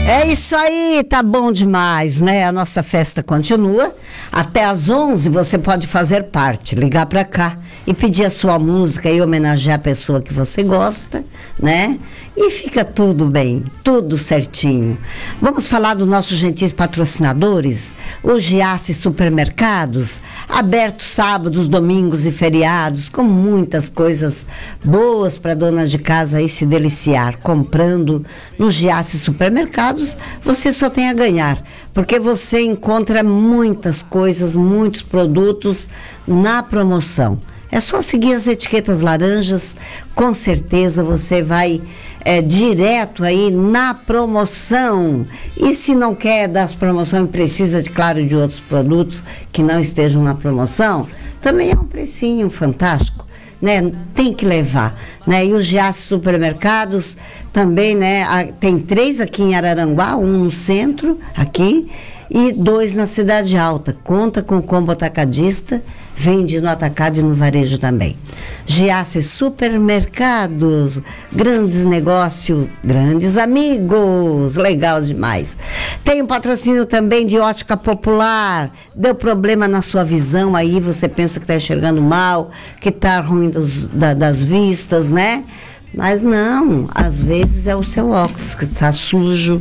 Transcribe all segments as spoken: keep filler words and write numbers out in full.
É isso aí, tá bom demais, né? A nossa festa continua. Até às onze você pode fazer parte, ligar pra cá e pedir a sua música e homenagear a pessoa que você gosta, né? E fica tudo bem, tudo certinho. Vamos falar dos nossos gentis patrocinadores, o Giasse Supermercados, aberto sábados, domingos e feriados, com muitas coisas boas para dona de casa aí se deliciar. Comprando no Giasse Supermercados, você só tem a ganhar, porque você encontra muitas coisas, muitos produtos na promoção. É só seguir as etiquetas laranjas, com certeza você vai é, direto aí na promoção. E se não quer das promoções, precisa, de, claro, de outros produtos que não estejam na promoção, também é um precinho fantástico, né? Tem que levar, né? E o Giasse Supermercados também, né? A, tem três aqui em Araranguá, um no centro, aqui, e dois na Cidade Alta. Conta com o combo atacadista, vende no atacado e no varejo também. Giasse Supermercados, grandes negócios, grandes amigos, legal demais. Tem um patrocínio também de Ótica Popular. Deu problema na sua visão aí, você pensa que está enxergando mal, que está ruim dos, da, das vistas, né? Mas não, às vezes é o seu óculos que está sujo,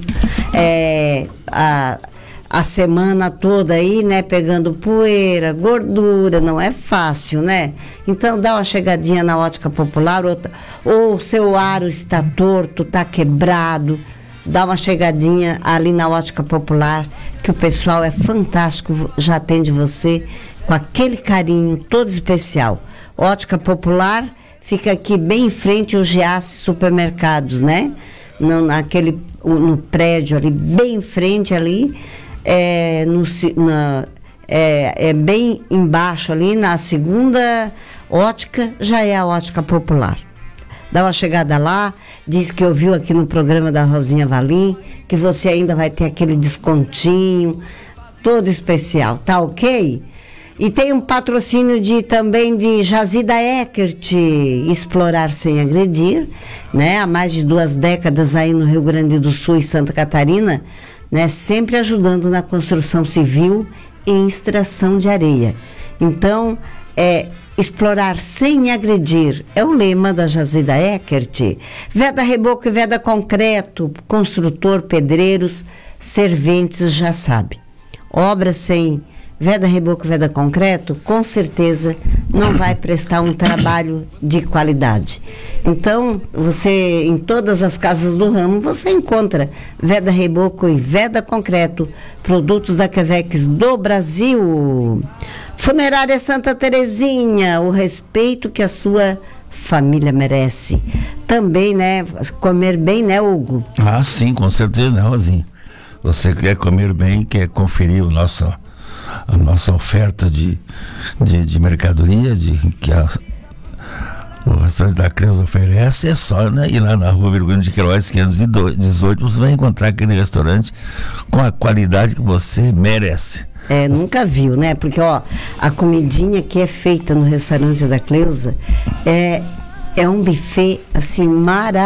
é, a, a semana toda aí, né, pegando poeira, gordura, não é fácil, né? Então dá uma chegadinha na Ótica Popular, ou o seu aro está torto, está quebrado, dá uma chegadinha ali na Ótica Popular, que o pessoal é fantástico, já atende você com aquele carinho todo especial. Ótica Popular fica aqui bem em frente ao Giasse Supermercados, né? No, naquele, no prédio ali, bem em frente ali, é, no, na, é, é bem embaixo ali, na segunda ótica, já é a Ótica Popular. Dá uma chegada lá, diz que ouviu aqui no programa da Rosinha Valim, que você ainda vai ter aquele descontinho, todo especial, tá ok? E tem um patrocínio de, também de Jazida Eckert, Explorar Sem Agredir, né? Há mais de duas décadas aí no Rio Grande do Sul e Santa Catarina, né? Sempre ajudando na construção civil e extração de areia. Então, é, explorar sem agredir é o lema da Jazida Eckert. Veda Reboco e Veda Concreto, construtor, pedreiros, serventes, já sabe. Obra sem Veda Reboco, Veda Concreto, com certeza não vai prestar um trabalho de qualidade. Então, você, em todas as casas do ramo, você encontra Veda Reboco e Veda Concreto, produtos da Quevex do Brasil. Funerária Santa Terezinha, o respeito que a sua família merece. Também, né, comer bem, né, Hugo? Ah, sim, com certeza, né, Rosinha? Você quer comer bem, quer conferir o nosso... a nossa oferta de, de, de mercadoria de, que a, o restaurante da Creuza oferece, é só, né, ir lá na rua Virgulino de Queiroz quinhentos e dezoito, você vai encontrar aquele restaurante com a qualidade que você merece. É, nunca viu, né? Porque, ó, a comidinha que é feita no restaurante da Creuza é, é um buffet, assim, maravilhoso.